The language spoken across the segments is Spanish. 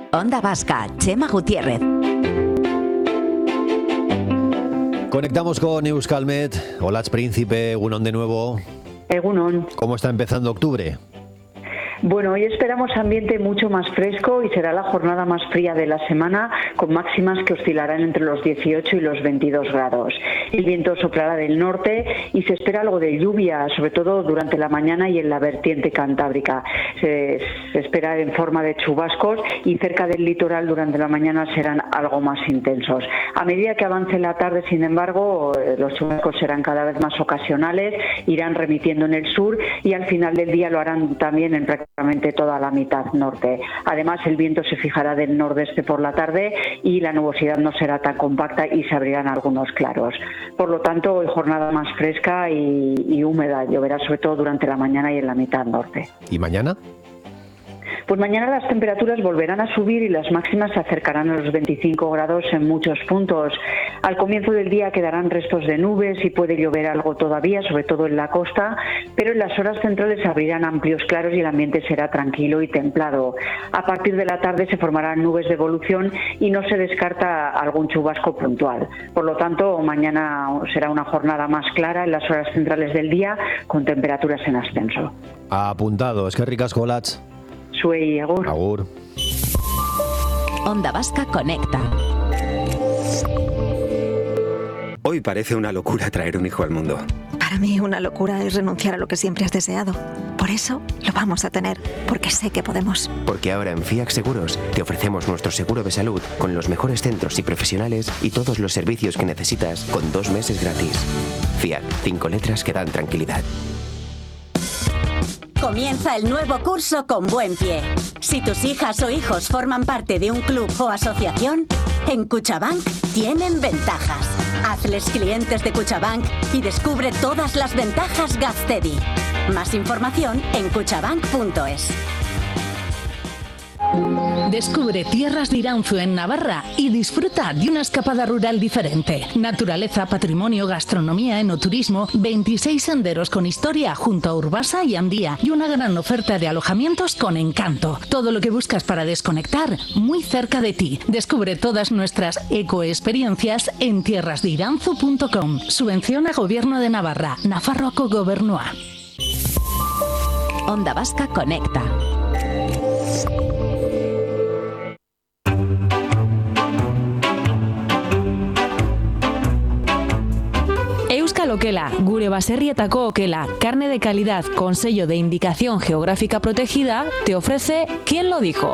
Onda Vasca, Chema Gutiérrez. Conectamos con Euskalmet. Hola, Príncipe, Egunon de nuevo. Egunon. ¿Cómo está empezando octubre? Bueno, hoy esperamos ambiente mucho más fresco y será la jornada más fría de la semana, con máximas que oscilarán entre los 18 y los 22 grados. El viento soplará del norte y se espera algo de lluvia, sobre todo durante la mañana y en la vertiente cantábrica. Se espera en forma de chubascos y cerca del litoral durante la mañana serán algo más intensos. A medida que avance la tarde, sin embargo, los chubascos serán cada vez más ocasionales, irán remitiendo en el sur y al final del día lo harán también en prácticamente toda la mitad norte. Además, el viento se fijará del nordeste por la tarde y la nubosidad no será tan compacta y se abrirán algunos claros. Por lo tanto, hoy jornada más fresca y húmeda. Lloverá sobre todo durante la mañana y en la mitad norte. ¿Y mañana? Pues mañana las temperaturas volverán a subir y las máximas se acercarán a los 25 grados en muchos puntos. Al comienzo del día quedarán restos de nubes y puede llover algo todavía, sobre todo en la costa, pero en las horas centrales se abrirán amplios claros y el ambiente será tranquilo y templado. A partir de la tarde se formarán nubes de evolución y no se descarta algún chubasco puntual. Por lo tanto, mañana será una jornada más clara en las horas centrales del día con temperaturas en ascenso. Apuntado, es que ricas colats. Suey, agur. Agur. Onda Vasca conecta. Hoy parece una locura traer un hijo al mundo. Para mí una locura es renunciar a lo que siempre has deseado. Por eso lo vamos a tener, porque sé que podemos. Porque ahora en FIAC Seguros te ofrecemos nuestro seguro de salud con los mejores centros y profesionales y todos los servicios que necesitas con 2 meses gratis. FIAC, 5 letras que dan tranquilidad. Comienza el nuevo curso con buen pie. Si tus hijas o hijos forman parte de un club o asociación, en Cuchabank tienen ventajas. Hazles clientes de Cuchabank y descubre todas las ventajas Gaztedi. Más información en cuchabank.es. Descubre tierras de Iranzu en Navarra y disfruta de una escapada rural diferente. Naturaleza, patrimonio, gastronomía, enoturismo, 26 senderos con historia junto a Urbasa y Andía y una gran oferta de alojamientos con encanto. Todo lo que buscas para desconectar muy cerca de ti. Descubre todas nuestras ecoexperiencias en tierrasdeiranzu.com. Subvención a Gobierno de Navarra. Nafarroako Gobernua. Onda Vasca conecta. Euskal Okela, gure baserrietako okela, carne de calidad con sello de indicación geográfica protegida, te ofrece ¿Quién lo dijo?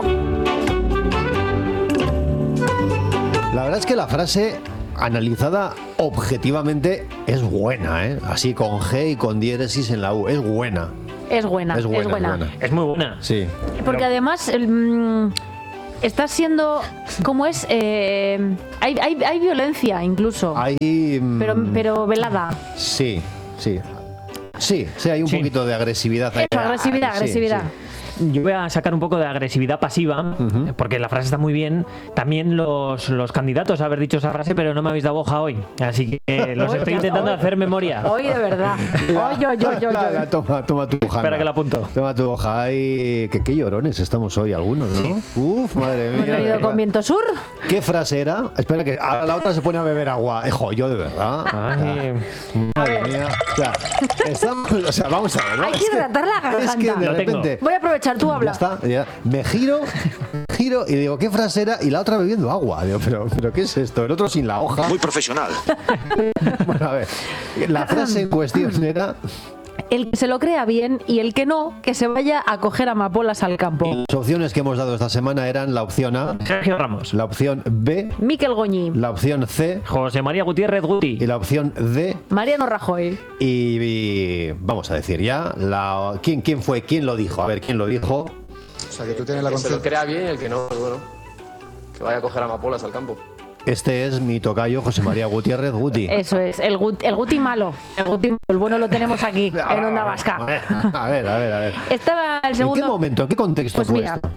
La verdad es que la frase, analizada objetivamente, es buena, ¿eh? Así con G y con diéresis en la U, es buena. Es buena. Es buena. Es muy buena. Sí. Porque además está siendo, ¿cómo es? Hay violencia incluso. Hay... Pero velada. Sí, hay un poquito de agresividad ahí. Eso, agresividad. Sí. Yo voy a sacar un poco de agresividad pasiva, porque la frase está muy bien. También los candidatos haber dicho esa frase, pero no me habéis dado hoja hoy. Así que los estoy intentando hacer memoria. Hoy de verdad. Toma tu hoja. Espera que la apunto. Toma tu hoja. Ay, qué llorones estamos hoy algunos, ¿no? Uf, madre mía. ¿Hemos venido con viento sur? ¿Qué frase era? Espera que ahora la otra se pone a beber agua. Yo de verdad. Ay. Madre mía. Vamos a ver, ¿no? Hay que hidratar la garganta. Es que de repente... Voy a aprovechar, tú habla. Ya. Me giro y digo, ¿qué frase era? Y la otra bebiendo agua. Digo, pero ¿qué es esto? El otro sin la hoja. Muy profesional. Bueno, a ver. La frase en cuestión era... El que se lo crea bien y el que no, que se vaya a coger amapolas al campo. Las opciones que hemos dado esta semana eran la opción A, Sergio Ramos. la opción B, Miquel Goñi, la opción C, José María Gutiérrez Guti. y la opción D. Mariano Rajoy. Y vamos a decir ya, ¿quién fue? ¿Quién lo dijo? A ver, ¿quién lo dijo? O sea, que tú tienes la que se lo crea bien y el que no, pues bueno, que vaya a coger amapolas al campo. Este es mi tocayo José María Gutiérrez Guti. Eso es, el Guti malo. El bueno lo tenemos aquí, en Onda Vasca. A ver. Estaba el segundo... ¿En qué momento, en qué contexto pues fue mira, esto?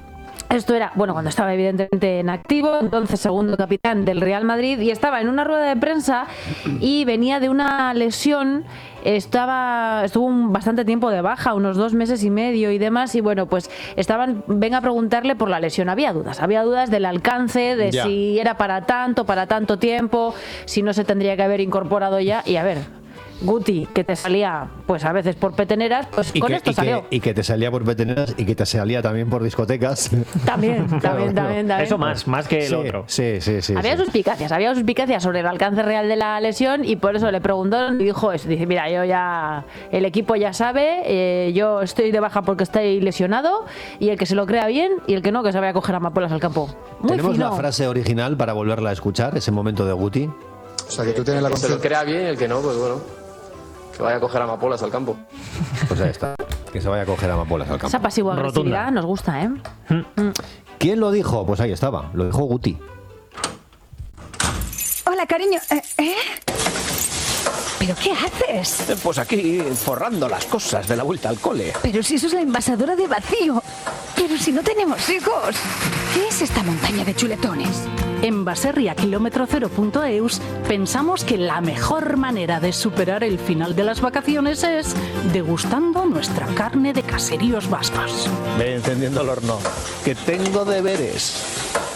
Esto era, bueno, cuando estaba evidentemente en activo, entonces segundo capitán del Real Madrid, y estaba en una rueda de prensa y venía de una lesión. Estuvo bastante tiempo de baja, unos 2 meses y medio y demás, y bueno, pues venga a preguntarle por la lesión. Había dudas del alcance, de si era para tanto tiempo, si no se tendría que haber incorporado ya, y a ver, Guti, que te salía pues a veces por peteneras, pues con esto salió. Y que te salía por peteneras y que te salía también por discotecas. También. Eso más que el otro. Sí. Había suspicacias sobre el alcance real de la lesión, y por eso le preguntaron y dijo eso. Dice, mira, el equipo ya sabe, yo estoy de baja porque estoy lesionado, y el que se lo crea bien y el que no, que se vaya a coger amapolas al campo. Muy Tenemos fino. la frase original para volverla a escuchar, ese momento de Guti. O sea, que tú tienes la confianza. Se lo crea bien y el que no, pues bueno, que vaya a coger amapolas al campo. Pues ahí está, que se vaya a coger amapolas al campo. Esa pasivo-agresividad nos gusta, ¿eh? ¿Quién lo dijo? Pues ahí estaba, lo dijo Guti. Hola, cariño. ¿Pero qué haces? Pues aquí, forrando las cosas de la vuelta al cole. Pero si eso es la envasadora de vacío. Pero si no tenemos hijos. ¿Qué es esta montaña de chuletones? En baserriakilómetro0.eus pensamos que la mejor manera de superar el final de las vacaciones es degustando nuestra carne de caseríos vascos. Ve encendiendo el horno, que tengo deberes.